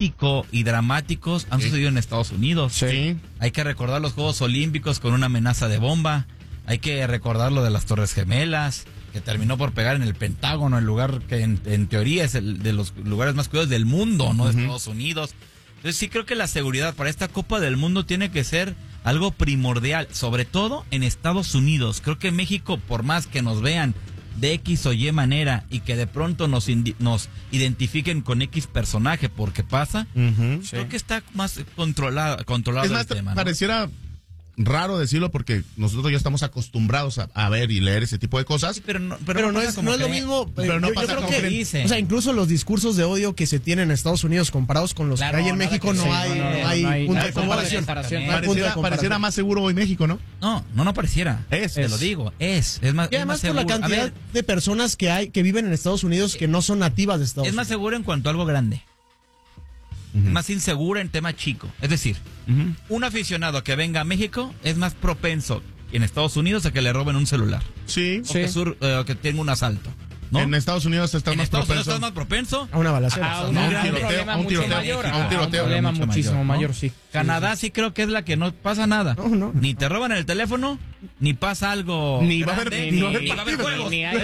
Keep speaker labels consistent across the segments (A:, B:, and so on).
A: México y dramáticos han sucedido en Estados Unidos.
B: Sí.
A: Hay que recordar los Juegos Olímpicos con una amenaza de bomba. Hay que recordar lo de las Torres Gemelas, que terminó por pegar en el Pentágono, el lugar que en teoría es el de los lugares más cuidados del mundo, no de Estados Unidos. Entonces sí creo que la seguridad para esta Copa del Mundo tiene que ser algo primordial, sobre todo en Estados Unidos. Creo que México, por más que nos vean de X o Y manera y que de pronto nos identifiquen con X personaje porque pasa, creo que está más controlado
B: Es más,
A: el tema, ¿no?
C: Pareciera raro decirlo porque nosotros ya estamos acostumbrados a ver y leer ese tipo de cosas.
A: Sí, pero no
D: es lo mismo.
C: Pero no
D: yo
C: pasa
D: creo
C: como
D: que
C: creen.
A: dice.
D: O sea, incluso los discursos de odio que se tienen en Estados Unidos comparados con los
A: Claro,
D: que hay en
A: nada
D: México
A: que
D: no
A: sí,
D: hay punto de
A: comparación.
D: comparación. No hay punto de
C: Pareciera
D: comparación.
C: más seguro hoy México, ¿no?
A: No pareciera. Te lo digo, es más.
D: Y además
A: es
D: por
A: más
D: la
A: seguro.
D: cantidad
A: A ver,
D: de personas que viven en Estados Unidos que no son nativas de Estados
A: es
D: Unidos.
A: más seguro en cuanto a algo grande. Es más insegura en tema chico. Es decir, un aficionado que venga a México es más propenso en Estados Unidos a que le roben un celular.
C: Sí.
A: O que tenga un asalto. ¿no?
C: En Estados Unidos estás
A: En
C: más
A: Estados Unidos
C: propenso
A: estás más propenso
D: A una balacera.
E: A
A: No,
E: un
A: un
E: gran
A: tiroteo,
E: problema
C: a un
E: mucho
C: tiroteo,
E: mayor.
C: a un tiroteo.
E: Un problema
A: Mucho
E: muchísimo
A: mayor,
E: mayor, sí.
A: Canadá sí creo que es la que no pasa nada.
D: No.
A: Ni te roban el teléfono, ni pasa algo
C: Ni va a haber-
A: grande,
C: ni va a haber
A: ni va a haber
C: partidos.
A: juegos.
E: Ni hay,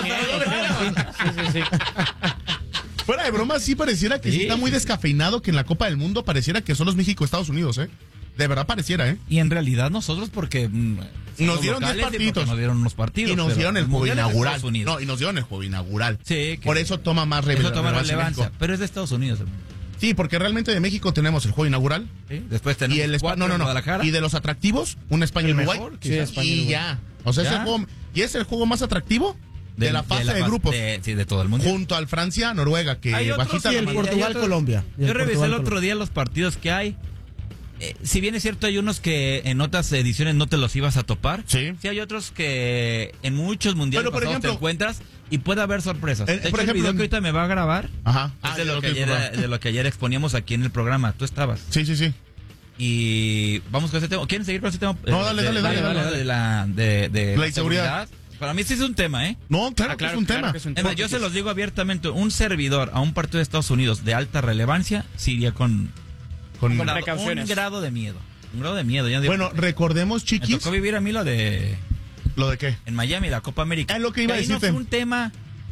E: sí.
C: Fuera de broma, sí pareciera que sí
A: Sí.
C: está muy descafeinado, que en la Copa del Mundo pareciera que solo es México-Estados Unidos, ¿eh? De verdad pareciera, ¿eh?
A: Y en realidad nosotros porque
C: Nos dieron 10
A: locales y
C: partidos.
A: porque nos dieron unos partidos.
C: Y nos
A: pero
C: dieron el juego
A: Mundial es de
C: inaugural.
A: Estados Unidos.
C: No, y nos dieron el juego inaugural.
A: Sí, que-
C: Por eso toma más
A: Eso toma
C: relevancia
A: relevancia,
C: México.
A: pero es de Estados Unidos. hermano.
C: Sí, porque realmente de México tenemos el juego inaugural
A: ¿Sí? Después tenemos
C: y el
A: cuatro en Guadalajara.
C: Y de los atractivos, un España y
A: El
C: Uruguay.
A: mejor,
C: Sí,
A: quizás.
E: España y
C: y
E: Uruguay.
C: ya. O sea,
A: Ya.
C: es el juego más atractivo de la fase de grupos.
A: Sí, de todo el mundo.
C: Junto al Francia, Noruega, que
A: Hay otros,
C: bajita
D: Sí,
C: la
D: el
C: mano.
D: Portugal, Colombia. Y el
A: Yo revisé
D: Portugal,
A: el otro día los partidos que hay. Si bien es cierto, hay unos que en otras ediciones no te los ibas a topar.
C: Sí.
A: Sí, hay otros que en muchos mundiales
C: Pero, por
A: pasados
C: ejemplo,
A: te encuentras y puede haber sorpresas.
C: por
A: De hecho, el
C: ejemplo,
A: video
C: en-
A: que ahorita me va a grabar
C: Ajá.
A: es de lo que
C: tienes
A: ayer,
C: razón.
A: de lo que ayer exponíamos aquí en el programa. Tú estabas.
C: Sí.
A: Y vamos con ese tema. ¿Quieren seguir con ese tema?
C: No, dale.
A: De la
C: La inseguridad.
A: Para mí sí es un tema, ¿eh?
C: No, claro, que es un tema.
E: que es un
A: Es más, yo se los digo abiertamente, un servidor a un partido de Estados Unidos de alta relevancia sí iría con
C: Con-
E: precauciones.
A: un grado de miedo. Un grado de miedo. Ya digo,
C: Bueno, recordemos,
A: me
C: chiquis,
A: tocó vivir a mí lo de
C: ¿lo de qué?
A: en Miami, la Copa América.
C: Es lo que iba a
A: Ahí no
C: decirte.
A: fue un tema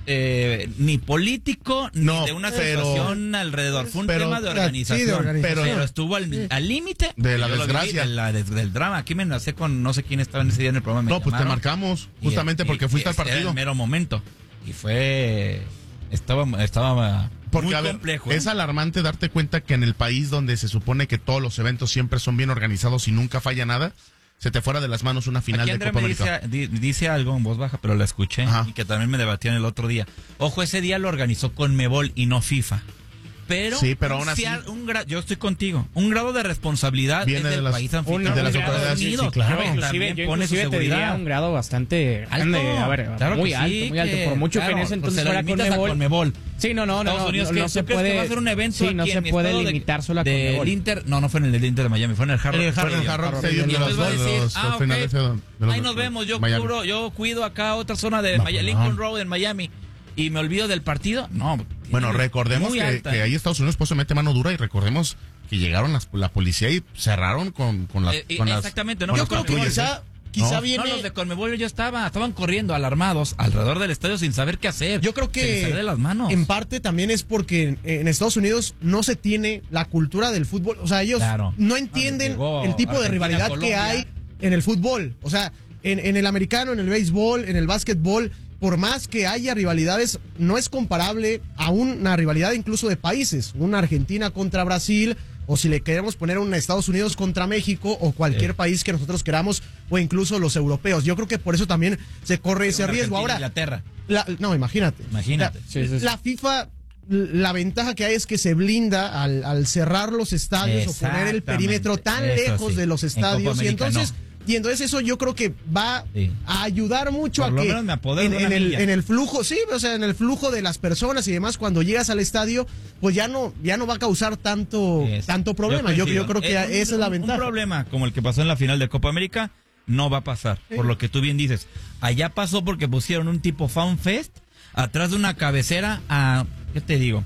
A: ni político
C: No,
A: ni de una
C: pero-
A: situación alrededor. Fue un
C: pero-
A: tema de
D: sí, de
A: organización.
D: organización.
A: Pero estuvo al límite
C: De la
A: Yo lo viví,
C: desgracia.
A: del drama. Aquí me enlacé con no sé quién estaba en ese día en el programa. me
C: No, pues te
A: llamaron.
C: marcamos,
A: Y-
C: justamente
A: y-
C: porque fuiste al
A: Era
C: partido.
A: el mero momento. Y fue. Estaba
C: Porque,
A: muy
C: a ver,
A: complejo. ¿eh?
C: es alarmante darte cuenta que en el país donde se supone que todos los eventos siempre son bien organizados y nunca falla nada, se te fuera de las manos una final
A: Aquí
C: de
A: Andrea
C: Copa
A: me
C: América.
A: dice algo en voz baja, pero la escuché
C: Ajá.
A: y que también me debatían el otro día. Ojo, ese día lo organizó Conmebol y no FIFA. Pero,
C: Sí, pero aún así-
A: yo estoy contigo. Un grado de responsabilidad
C: Viene
A: es del
C: de las-
A: país
C: de
A: anfitrión.
C: las
A: Estados
C: autoridades, sí,
A: Unidos,
C: claro.
A: que también pone su
E: te diría
A: seguridad.
E: un grado bastante grande,
A: Alto.
E: a ver,
A: Claro
E: muy
A: que
E: alto,
A: sí,
E: muy alto.
A: que-
E: Por mucho que en
A: claro,
E: ese entonces
A: pues se lo
E: fuera
A: limitas a
E: Conmebol.
A: Conmebol.
E: Sí, no
A: Estados Unidos, ¿qué?
E: se
A: ¿Tú crees que
E: puede.
A: va a ser un evento
E: Sí,
A: aquí
E: no se
A: en mi
E: puede
A: estado
E: limitar solo a
A: del
E: Conmebol.
A: Inter? No fue en el Inter de Miami, fue en el Hard Rock
C: Fue en el
A: Stadium.
C: Hard Rock
A: Y
C: Stadium de
A: entonces
C: los-
A: va a
C: de
A: decir,
C: los
A: ok,
C: finales de los-
A: ahí nos vemos, yo
C: Miami.
A: yo cuido acá otra zona de
C: No,
A: Lincoln
C: no.
A: Road en Miami y me olvido del partido. No.
C: Bueno,
A: tiene
C: recordemos
A: muy
C: que
A: alta.
C: ahí Estados Unidos pues se mete mano dura y recordemos que llegaron la policía y cerraron con las
A: exactamente, ¿no?
C: con
D: Yo
C: las
D: creo que
C: patrullas,
D: quizá
C: No.
D: viene.
A: No, los de Conmebol ya estaban corriendo alarmados alrededor del estadio sin saber qué hacer.
D: Yo creo
A: Se les sale
D: que
A: de las manos.
D: en parte también es porque en Estados Unidos no se tiene la cultura del fútbol. O sea, ellos
A: Claro.
D: no entienden
A: Llegó
D: el tipo de
A: Argentina,
D: rivalidad que
A: Colombia.
D: hay en el fútbol. O sea, en el americano, en el béisbol, en el básquetbol, por más que haya rivalidades, no es comparable a una rivalidad incluso de países. Una Argentina contra Brasil, o si le queremos poner una Estados Unidos contra México, o cualquier país que nosotros queramos, o incluso los europeos. Yo creo que por eso también se corre ese
A: Una
D: riesgo.
A: Argentina,
D: Ahora,
A: Inglaterra.
D: no, imagínate.
A: Imagínate.
D: La FIFA, la ventaja que hay es que se blinda al cerrar los estadios o poner el perímetro tan
A: Eso
D: lejos
A: sí.
D: de los
A: En Copa
D: estadios.
A: América,
D: Y entonces eso yo creo que va
A: Sí.
D: a ayudar mucho
A: Por
D: a
A: lo
D: que
A: menos me apodero de una milla.
D: en el flujo, sí, o sea, en el flujo de las personas y demás, cuando llegas al estadio, pues ya no va a causar tanto problema. Yo creo que esa es la ventaja.
A: Un problema como el que pasó en la final de Copa América no va a pasar, por lo que tú bien dices. Allá pasó porque pusieron un tipo fan fest atrás de una cabecera a, ¿qué te digo?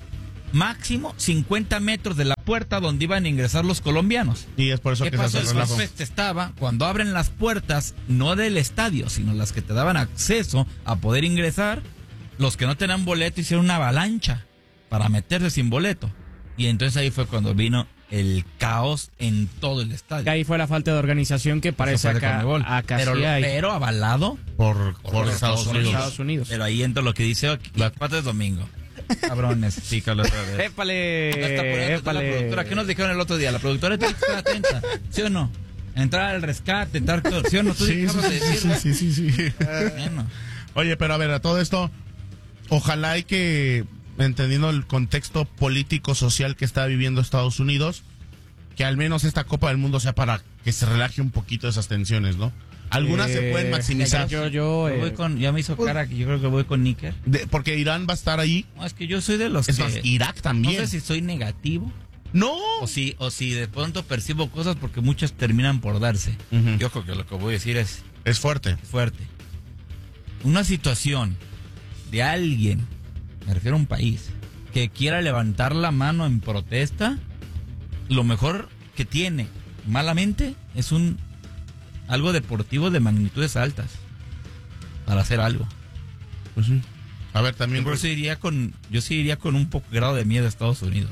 A: máximo 50 metros de la puerta donde iban a ingresar los colombianos.
C: Y es por eso
A: ¿Qué
C: que se
A: pasó?
C: hace
A: El
C: relajo.
A: Fest estaba cuando abren las puertas, no del estadio, sino las que te daban acceso a poder ingresar. Los que no tenían boleto hicieron una avalancha para meterse sin boleto. Y entonces ahí fue cuando vino el caos en todo el estadio.
E: Que ahí fue la falta de organización que parece
A: Eso fue de
E: acá,
A: Conmebol.
E: acá
A: pero,
E: sí hay.
A: pero avalado
C: Por Estados Unidos.
E: Estados Unidos.
A: Pero ahí entra lo que dice las patas de domingo. Cabrones, pícalo otra vez.
E: ¡Épale!
A: Ya está poniendo la productora. ¿Qué nos dijeron el otro día? La productora tiene que estar atenta, ¿sí o no? Entrar al rescate, entrar, ¿sí o no? Tú
C: Sí,
A: acabas de decirlo.
C: sí.
A: Bueno.
C: Oye, pero a ver, a todo esto, ojalá y que, entendiendo el contexto político-social que está viviendo Estados Unidos, que al menos esta Copa del Mundo sea para que se relaje un poquito esas tensiones, ¿no? Algunas se pueden maximizar.
A: Ya me hizo cara que yo creo que voy con Níker.
C: Porque Irán va a estar ahí.
A: No, es que yo soy de los
C: Es
A: que...
C: más, Irak también.
A: No sé si soy negativo
C: No.
A: o si de pronto percibo cosas porque muchas terminan por darse.
C: Ujú.
A: Yo creo que lo que voy a decir es
C: Es fuerte.
A: fuerte. Una situación de alguien, me refiero a un país, que quiera levantar la mano en protesta, lo mejor que tiene, malamente, es algo deportivo de magnitudes altas para hacer algo.
C: Pues sí. A ver, también.
A: Yo sí iría con un poco grado de miedo a Estados Unidos.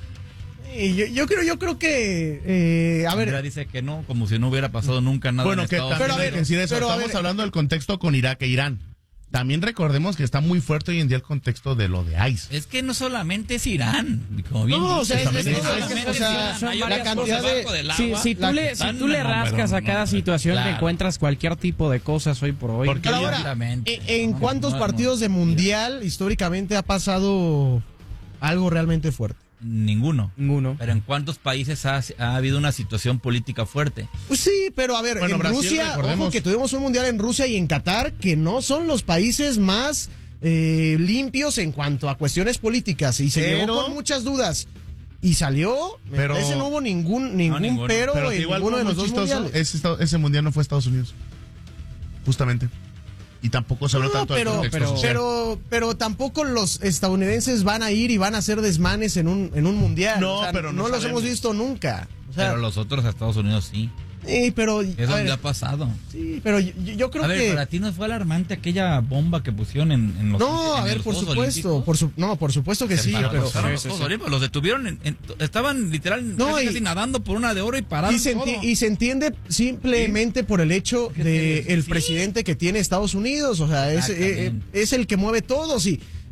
D: Y yo creo que a
A: Andrea
D: ver,
A: dice que no, como si no hubiera pasado nunca nada
C: Bueno,
A: en
C: que
A: Estados
C: también
D: Pero a
C: hay
D: ver,
C: que decir eso.
D: pero a
C: Estamos
D: ver.
C: hablando del contexto con Irak e Irán. También recordemos que está muy fuerte hoy en día el contexto de lo de ICE.
A: Es que no solamente es Irán, como bien
D: No, o
A: dices,
D: sea,
A: también
C: es
A: no
C: todo,
A: solamente
D: o sea,
A: es Irán, hay
D: la
A: otras
D: cantidad
A: cosas
D: de-
A: bajo del
E: Si,
A: agua.
E: si tú le rascas a cada situación, te encuentras cualquier tipo de cosas hoy por hoy.
C: Porque
D: pero ahora,
A: Exactamente.
D: ¿en cuántos partidos de mundial históricamente ha pasado algo realmente fuerte?
A: Ninguno.
E: Ninguno.
A: Pero ¿en cuántos países ha habido una situación política fuerte?
D: Pues sí, pero a ver,
C: Bueno,
D: en
C: Brasil,
D: Rusia,
C: recordemos.
D: ojo que tuvimos un mundial en Rusia y en Qatar, que no son los países más limpios en cuanto a cuestiones políticas, y se
C: Pero-
D: llegó con muchas dudas. Y salió, me
C: Pero-
D: parece no hubo ningún
A: ninguno.
D: pero,
C: Pero
D: en
C: igual
D: ninguno de
C: fue
D: los
C: muy
D: dos
C: chistoso.
D: mundiales.
C: Ese mundial no fue Estados Unidos. Justamente. Y tampoco se habló
D: No,
C: tanto del contexto social.
D: pero tampoco los estadounidenses van a ir y van a hacer desmanes en un mundial.
C: No,
D: O sea,
C: pero no
D: los
C: sabemos.
D: hemos visto nunca. O sea,
A: Pero los otros Estados Unidos sí.
D: pero
A: Es
D: a
A: donde
D: ver,
A: ha pasado.
D: sí, pero yo creo
A: A ver,
D: que
A: para ti no fue alarmante aquella bomba que pusieron en los
D: no, a
A: en
D: ver,
A: los
D: por
A: Juegos
D: supuesto,
A: Olímpicos?
D: por supuesto que sí,
A: Pero
D: pero
A: pasaron los
E: sí,
A: Juegos
E: sí.
A: Olímpicos, los detuvieron, estaban literal
D: No,
A: casi nadando por una de oro y pararon
D: y se,
A: todo.
D: y se entiende simplemente por el hecho
A: ¿Qué
D: de
A: te-
D: el
A: sí.
D: presidente que tiene Estados Unidos, o sea,
A: Exactamente.
D: es el que mueve todo.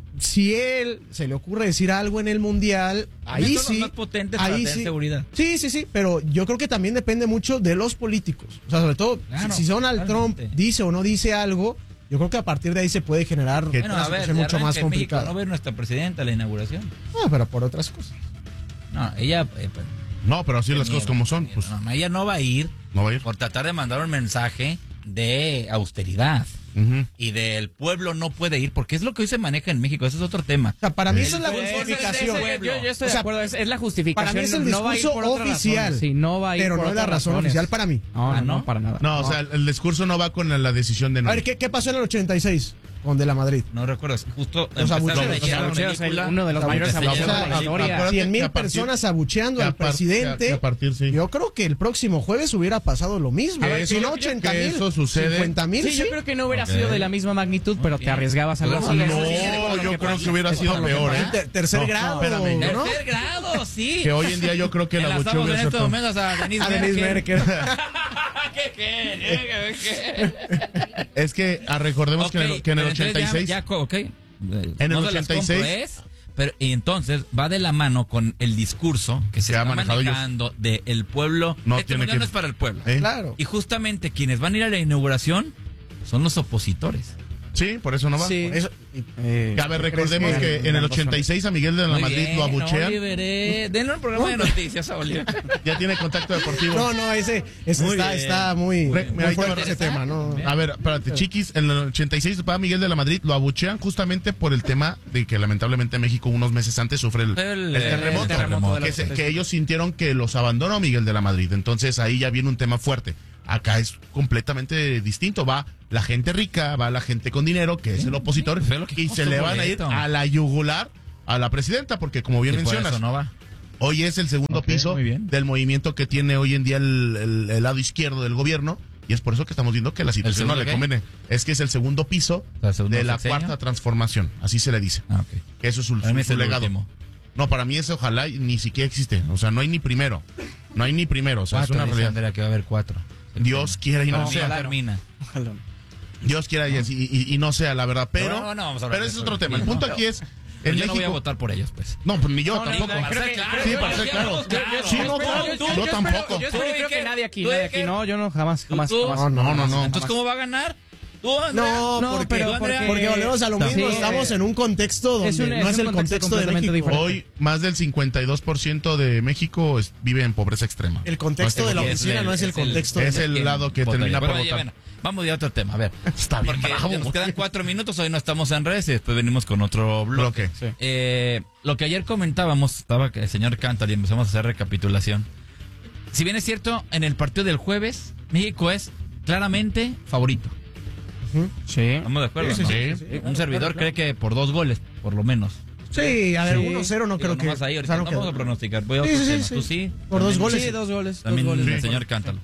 D: Si él se le ocurre decir algo en el mundial, ahí
A: Son los
D: sí,
A: más potentes para
D: ahí
A: tener
D: sí.
A: seguridad.
D: Sí, pero yo creo que también depende mucho de los políticos. O sea, sobre todo,
A: Claro,
D: si Donald Trump
A: totalmente.
D: dice o no dice algo, yo creo que a partir de ahí se puede generar
C: Que-
A: Bueno,
D: una
A: a ver,
D: situación
A: de
D: mucho más
A: arranque en México
D: complicada.
A: no ver nuestra presidenta la inauguración.
D: No, pero por otras cosas.
A: No, ella
C: No, pero así las
A: miedo,
C: cosas como son.
A: miedo.
C: Pues,
A: No, ella no va a ir
C: no va a ir.
A: por tratar de mandar un mensaje de austeridad.
C: Ujú.
A: Y del pueblo no puede ir, porque es lo que hoy se maneja en México, ese es otro tema.
D: O sea, para mí
C: Sí.
D: esa es la
A: Pues,
D: justificación.
A: pueblo.
E: Yo estoy
D: O sea,
E: de acuerdo, es la justificación.
D: para mí es el
E: no va a ir
D: discurso
E: por otras
D: oficial,
E: razones. Sí, no va a ir
D: pero
E: por
D: no es la
E: otras
D: razón
E: razones.
D: oficial para mí.
E: No,
A: Ah,
E: no,
A: ¿no?
E: para nada.
C: No, o sea, el discurso no va con la decisión de no.
D: A ver, ¿qué pasó en el 86 con De la Madrid?
A: No recuerdo, justo
D: Los abucheos.
A: empezaron a llegar a la
E: abucheos,
A: película,
E: uno de los mayores
A: empecé a
E: abucheos
A: llegar a
E: de
A: la
E: la
A: película.
E: historia.
D: 100,000
C: que a partir-
D: personas abucheando
C: que a
D: al
C: par-
D: presidente.
C: que a partir, sí.
D: Yo creo que el próximo jueves hubiera pasado lo mismo.
C: A ver,
D: Si
C: que
D: no,
C: yo-
D: 80,000,
C: que eso sucede.
D: 50,000,
E: Sí, yo creo que no hubiera sido de la misma magnitud, pero te arriesgabas a algo así.
C: No, yo creo que hubiera sido peor, ¿eh?
D: Tercer
C: No,
D: grado,
C: espérame.
D: ¿no?
A: Tercer grado, sí.
C: Que hoy en día yo creo que la abucheo
A: Enlazamos en
C: hubiera sido
A: estos
C: peor.
A: momentos a Denise
D: A Denise Merkel.
A: ¿Qué?
C: Es que recordemos que en el, que en el
A: Ok, pero entonces
C: 86.
A: ok.
C: En el
A: No se las
C: 86.
A: compro, pero y entonces va de la mano con el discurso que se
C: Que ha
A: está
C: manejado ellos.
A: manejando de el pueblo.
C: No
A: Este
C: tiene
A: mundial
C: que-
A: no es para el pueblo.
D: Claro.
A: Y justamente quienes van a ir a la inauguración son los opositores.
C: Sí, por eso no va.
E: Sí.
D: Eso-
C: Que, a ver, recordemos que en el 86 a Miguel de la
A: Muy
C: Madrid
A: bien,
C: lo abuchean.
A: Oliver, denle un programa de noticias a Oliver.
C: Ya tiene contacto deportivo.
D: No, ese
C: Muy
D: está,
C: bien.
D: está muy,
C: Re-
D: muy
C: ahí te
D: fuerte
C: va-
D: ese tema, ¿no?
C: A ver, espérate, chiquis, en el 86 para Miguel de la Madrid lo abuchean justamente por el tema de que lamentablemente México unos meses antes sufre el terremoto,
E: el terremoto de la
C: que ellos sintieron que los abandonó Miguel de la Madrid. Entonces ahí ya viene un tema fuerte. Acá es completamente distinto. Va la gente rica, va la gente con dinero, que es el opositor,
A: fue lo que
C: y
A: costó
C: se le van a ir
A: boleto.
C: a la yugular a la presidenta, porque como bien
A: Y por
C: mencionas,
A: eso no va.
C: hoy es el segundo piso
A: muy bien.
C: del movimiento que tiene hoy en día el lado izquierdo del gobierno, y es por eso que estamos viendo que la situación no le conviene. Es que es el segundo piso de la cuarta transformación, así se le dice.
A: Ok.
C: Eso es su legado.
A: Último.
C: No, para mí ese ojalá ni siquiera existe. O sea, no hay ni primero. No hay ni primero. O sea, es una realidad.
A: Andrea, que va a haber 4.
C: Dios quiera y no sea.
A: Termina.
C: Dios quiera y no sea, la verdad. Pero,
A: vamos a hablar
C: pero
A: de
C: ese es
A: eso.
C: otro tema. El punto aquí es...
A: Yo
C: En
A: no voy a
C: México...
A: votar por ellos, pues.
C: No, pues ni yo tampoco. Sí, para ser claro. Sí, no, yo tampoco.
E: Yo creo que nadie aquí, no, yo no, jamás.
C: No.
A: Entonces, ¿cómo va a ganar?
D: No, porque volvemos a lo mismo.
E: Sí,
D: estamos en un contexto donde no es el contexto de México.
E: Diferente.
C: Hoy, más del 52% de México vive en pobreza extrema.
D: El contexto de la oficina no es el contexto.
C: Es el lado que termina por votar.
A: Bueno, vamos a otro tema, a ver.
C: Está bien
A: porque
C: bravo.
A: nos quedan 4 minutos, hoy no estamos en redes y después venimos con otro bloque.
C: Sí.
A: Lo que ayer comentábamos, estaba el señor Cantal y empezamos a hacer recapitulación. Si bien es cierto, en el partido del jueves, México es claramente favorito.
E: Sí.
A: ¿Estamos de acuerdo?
C: Sí,
A: ¿no?
C: sí.
A: Un servidor cree que por 2 goles, por lo menos.
D: Sí, a ver, 1-0 no creo que...
A: Ahí, ahorita
D: no
A: no vamos a pronosticar. Voy a otro tema. ¿Tú sí?
D: Por 2 goles.
E: Sí, 2 goles.
A: También
E: 2 goles.
A: el señor Cántalo.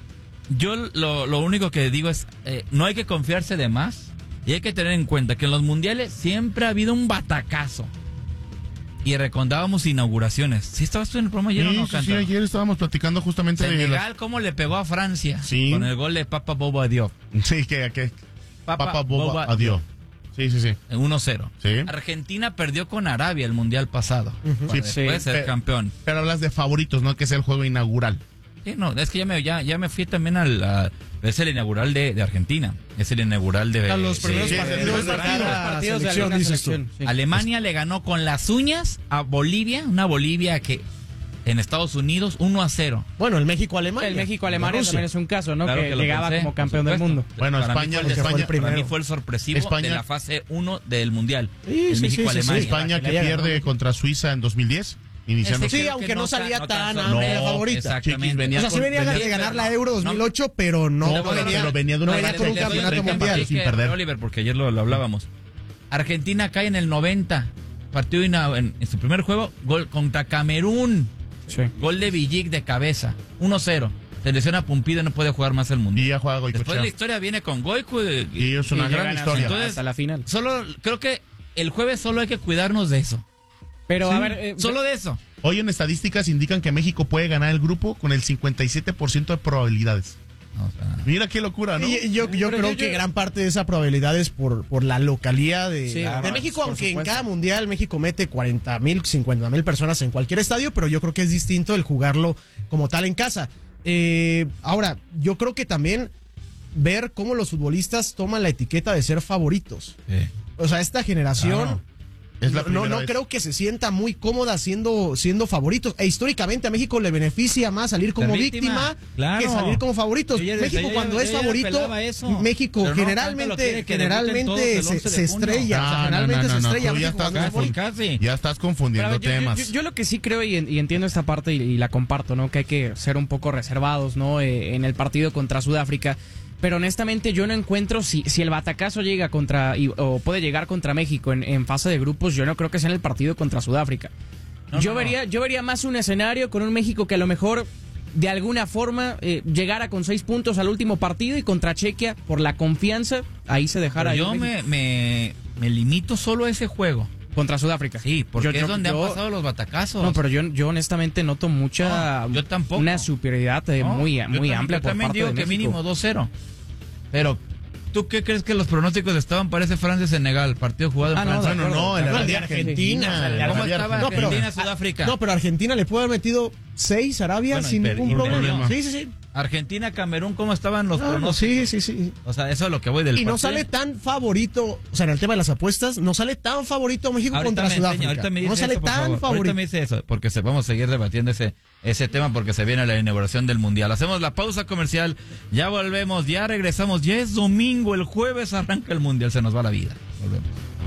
A: Yo lo único que digo es, no hay que confiarse de más y hay que tener en cuenta que en los mundiales siempre ha habido un batacazo. Y recordábamos inauguraciones. ¿Sí estabas tú en el programa ayer o no, Cántalo?
C: Sí, ayer estábamos platicando justamente
A: Senegal, ¿cómo le pegó a Francia?
C: Sí.
A: Con el gol de Papa Boba Diop.
C: Sí, que Papa Boba adiós. Sí.
A: 1-0.
C: Sí.
A: Argentina perdió con Arabia el mundial pasado.
C: Sí,
A: Puede ser campeón.
C: Pero hablas de favoritos, no que sea el juego inaugural.
A: Sí, no, es que ya me fui también es el inaugural de Argentina. Es el inaugural de...
D: A los primeros partidos de la selección, dices tú.
A: Alemania le ganó con las uñas a Bolivia, una Bolivia que en Estados Unidos 1-0.
D: Bueno, el México-Alemania.
E: El México-Alemania también es un caso, ¿no?
A: Claro
E: que
A: lo
E: llegaba
A: pensé,
E: como campeón
A: por
E: del
A: supuesto.
E: mundo.
C: Bueno,
A: Para
C: España
A: mí fue el sorpresivo
C: España.
A: de la fase 1 del Mundial.
D: Sí,
A: el México-Alemania.
C: España que pierde contra Suiza en 2010. Iniciando.
D: Sí,
A: creo
D: aunque
A: que
D: no salía tan
A: sorprendente.
D: favorita.
A: Exactamente.
C: Chiquis,
D: O sea, sí venía de ganar la Euro 2008, pero
C: pero venía de una
D: venía con un campeonato mundial.
C: sin perder.
A: Oliver, porque ayer lo hablábamos. Argentina cae en el 90. Partido en su primer juego, gol contra Camerún.
E: Sí.
A: Gol de Villic de cabeza. 1-0. Se lesiona Pumpido y no puede jugar más el mundial.
C: Y ya juega
A: Después
C: Goicoechea.
A: la historia viene con Goico.
C: Y es una gran historia.
A: Entonces,
E: Hasta la final.
A: Solo creo que el jueves solo hay que cuidarnos de eso.
E: Pero
C: Sí,
E: a ver,
A: Solo de eso.
C: Hoy en estadísticas indican que México puede ganar el grupo con el 57% de probabilidades.
A: O sea,
C: Mira qué locura, ¿no?
D: Y yo creo que gran parte de esa probabilidad es por la localía de
E: claro,
D: México,
E: por
D: aunque en
E: supuesto.
D: cada mundial México mete 40,000, 50,000 personas en cualquier estadio, pero yo creo que es distinto el jugarlo como tal en casa. Ahora, yo creo que también ver cómo los futbolistas toman la etiqueta de ser favoritos. O sea, esta generación...
C: Claro. Es la
D: No
C: primera vez.
D: creo que se sienta muy cómoda siendo favoritos. E históricamente a México le beneficia más salir como
A: Ser
D: víctima
A: claro.
D: que salir como favoritos.
A: Ella-
D: México
A: ella-
D: cuando es
A: ella
D: favorito,
A: pelaba eso.
D: México
A: Pero no, tanto lo quiere que debuten todos el 11
D: se
A: de junio.
D: estrella. O sea, generalmente se estrella.
C: tú ya
D: México
C: estás
D: cuando es favorito.
A: casi.
C: Ya estás confundiendo
E: Pero
C: temas.
E: yo lo que sí creo y entiendo esta parte y la comparto, ¿no? Que hay que ser un poco reservados, ¿no? En el partido contra Sudáfrica. Pero honestamente yo no encuentro si el batacazo llega o puede llegar contra México en fase de grupos, yo no creo que sea en el partido contra Sudáfrica. Yo vería más un escenario con un México que a lo mejor de alguna forma llegara con 6 puntos al último partido y contra Chequia por la confianza ahí se dejara.
A: Pero yo
E: México.
A: me limito solo a ese juego.
E: Contra Sudáfrica.
A: Sí, porque es donde han pasado los batacazos.
E: No, pero yo honestamente noto mucha...
A: No, yo tampoco.
E: Una superioridad
A: No,
E: muy
A: yo
E: amplia por
A: también
E: parte
A: digo
E: de
A: que
E: México.
A: mínimo 2-0. Pero, ¿tú qué crees que los pronósticos estaban para ese Francia-Senegal? Partido jugado en
E: Ah, no,
A: Francia.
C: Bueno, no, el de Argentina.
A: ¿Cómo estaba
D: No, pero-
A: Argentina-Sudáfrica?
D: No, pero Argentina le puede haber metido 6 a Arabia
A: Bueno,
D: sin ningún problema.
C: problema.
D: Sí.
A: Argentina-Camerún, ¿cómo estaban los
D: Ah,
A: pronósticos?
D: sí.
A: O sea, eso es lo que voy del
D: Y no
A: partido.
D: sale tan favorito, o sea, en el tema de las apuestas, no sale tan favorito México contra Sudáfrica.
A: Ahorita me dice
D: No sale
A: eso, por
D: tan
A: favor.
D: favorito.
A: Ahorita me dice eso, porque vamos a seguir debatiendo ese tema porque se viene la inauguración del Mundial. Hacemos la pausa comercial, ya volvemos, ya regresamos, ya es domingo, el jueves arranca el Mundial, se nos va la vida. Volvemos.